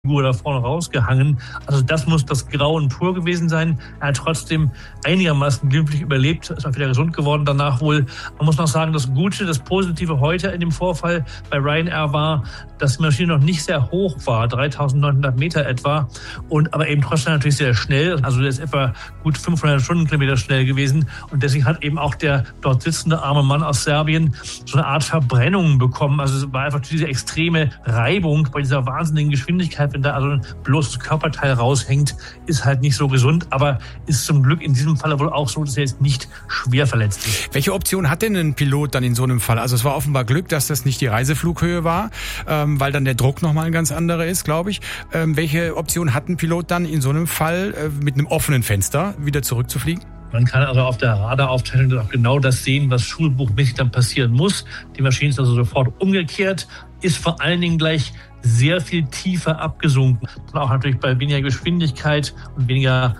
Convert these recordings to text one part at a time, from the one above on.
Figur da vorne rausgehangen. Also das muss das Grauen pur gewesen sein. Er hat trotzdem einigermaßen glimpflich überlebt, ist auch wieder gesund geworden danach wohl. Man muss noch sagen, das Gute, das Positive heute in dem Vorfall bei Ryanair war, dass die Maschine noch nicht sehr hoch war, 3.900 Meter etwa, aber eben trotzdem natürlich sehr schnell. Also der ist etwa gut 500 Stundenkilometer schnell gewesen und deswegen hat eben auch der dort sitzende arme Mann aus Serbien so eine Art Verbrennung bekommen. Also es war einfach diese extreme Reibung bei dieser wahnsinnigen Geschwindigkeit, wenn da also ein bloßes Körperteil raushängt, ist halt nicht so gesund, aber ist zum Glück in diesem Fall wohl auch so, dass er jetzt nicht schwer verletzt ist. Welche Option hat denn ein Pilot dann in so einem Fall? Also es war offenbar Glück, dass das nicht die Reiseflughöhe war, weil dann der Druck nochmal ein ganz anderer ist, glaube ich. Welche Option hat ein Pilot dann in so einem Fall mit einem offenen Fenster wieder zurückzufliegen? Man kann also auf der Radaraufzeichnung auch genau das sehen, was schulbuchmäßig dann passieren muss. Die Maschine ist also sofort umgekehrt, ist vor allen Dingen gleich sehr viel tiefer abgesunken. Und auch natürlich bei weniger Geschwindigkeit und weniger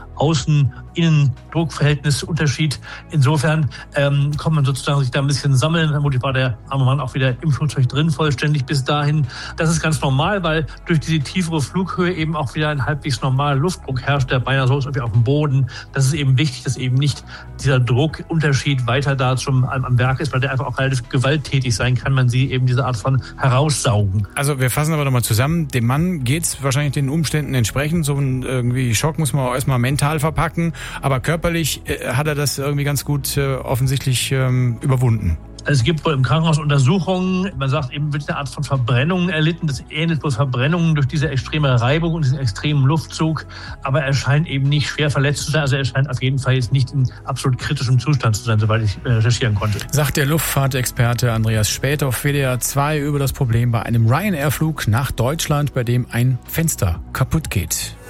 Außen-Innen-Druckverhältnisunterschied. Insofern kommt man sozusagen sich da ein bisschen sammeln. Vermutlich war der arme Mann auch wieder im Flugzeug drin, vollständig bis dahin. Das ist ganz normal, weil durch diese tiefere Flughöhe eben auch wieder ein halbwegs normaler Luftdruck herrscht, der beinahe so ist wie auf dem Boden. Das ist eben wichtig, dass eben nicht dieser Druckunterschied weiter da am Werk ist, weil der einfach auch relativ gewalttätig sein kann. Man sieht eben diese Art von Heraussaugen. Also wir fassen aber nochmal zusammen. Dem Mann geht's wahrscheinlich den Umständen entsprechend. So ein irgendwie Schock muss man auch erstmal mental verpacken. Aber körperlich hat er das irgendwie ganz gut offensichtlich überwunden. Es gibt wohl im Krankenhaus Untersuchungen, man sagt eben, wird eine Art von Verbrennung erlitten. Das ähnelt bloß Verbrennungen durch diese extreme Reibung und diesen extremen Luftzug. Aber er scheint eben nicht schwer verletzt zu sein. Also er scheint auf jeden Fall jetzt nicht in absolut kritischem Zustand zu sein, soweit ich recherchieren konnte. Sagt der Luftfahrtexperte Andreas Späth auf WDR 2 über das Problem bei einem Ryanair-Flug nach Deutschland, bei dem ein Fenster kaputt geht.